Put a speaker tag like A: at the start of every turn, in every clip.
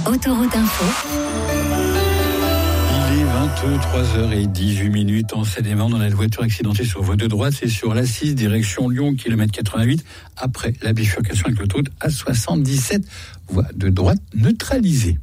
A: Autoroute Info.
B: Il est 23h18 en Seine-et-Marne. On a une voiture accidentée sur voie de droite. C'est sur l'A6, direction Lyon, kilomètre 88. Après la bifurcation avec l'autoroute A77, voie de droite neutralisée.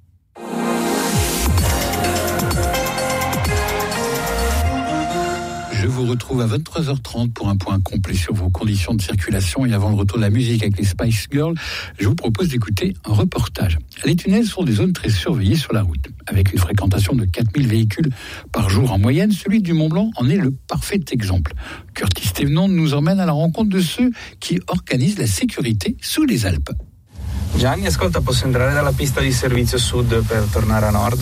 B: Je vous retrouve à 23h30 pour un point complet sur vos conditions de circulation. Et avant le retour de la musique avec les Spice Girls, je vous propose d'écouter un reportage. Les tunnels sont des zones très surveillées sur la route. Avec une fréquentation de 4000 véhicules par jour en moyenne, celui du Mont-Blanc en est le parfait exemple. Curtis Thévenon nous emmène à la rencontre de ceux qui organisent la sécurité sous les Alpes.
C: Gianni, ascolta, posso entrare dalla pista di servizio sud per tornare a nord?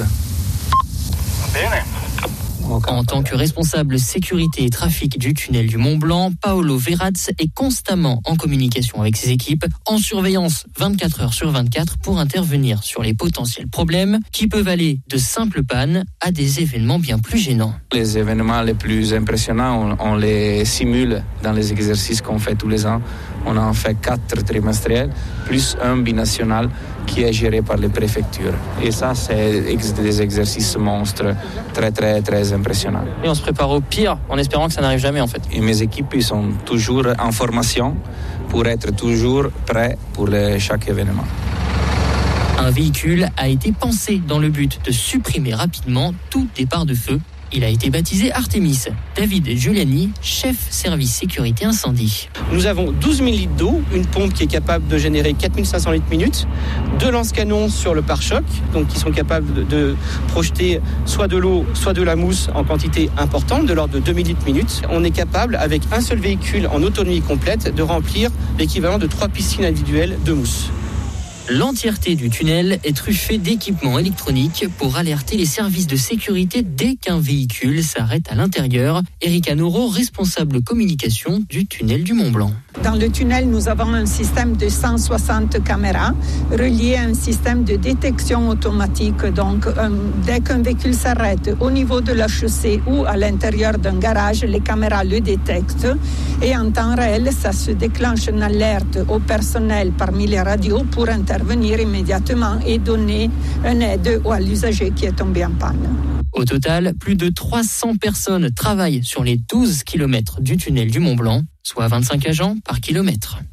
D: Bene.
E: En tant que responsable sécurité et trafic du tunnel du Mont-Blanc, Paolo Verraz est constamment en communication avec ses équipes, en surveillance 24 heures sur 24 pour intervenir sur les potentiels problèmes qui peuvent aller de simples pannes à des événements bien plus gênants.
C: Les événements les plus impressionnants, on les simule dans les exercices qu'on fait tous les ans. On en fait 4 trimestriels, plus un binational qui est géré par les préfectures. Et ça, c'est des exercices monstres, très, très, très impressionnants.
E: Et on se prépare au pire en espérant que ça n'arrive jamais en fait.
C: Et mes équipes, ils sont toujours en formation pour être toujours prêts pour chaque événement.
E: Un véhicule a été pensé dans le but de supprimer rapidement tout départ de feu. Il a été baptisé Artemis. David Giuliani, chef service sécurité incendie.
F: Nous avons 12 000 litres d'eau, une pompe qui est capable de générer 4500 litres minute, 2 lance-canons sur le pare-choc, donc qui sont capables de projeter soit de l'eau, soit de la mousse en quantité importante, de l'ordre de 2000 litres minute. On est capable, avec un seul véhicule en autonomie complète, de remplir l'équivalent de 3 piscines individuelles de mousse.
E: L'entièreté du tunnel est truffée d'équipements électroniques pour alerter les services de sécurité dès qu'un véhicule s'arrête à l'intérieur. Erika Noro, responsable communication du tunnel du Mont-Blanc.
G: Dans le tunnel, nous avons un système de 160 caméras relié à un système de détection automatique. Donc, dès qu'un véhicule s'arrête au niveau de la chaussée ou à l'intérieur d'un garage, les caméras le détectent et en temps réel, ça se déclenche une alerte au personnel parmi les radios pour intervenir immédiatement et donner une aide à l'usager qui est tombé en panne.
E: Au total, plus de 300 personnes travaillent sur les 12 km du tunnel du Mont-Blanc, soit 25 agents par kilomètre.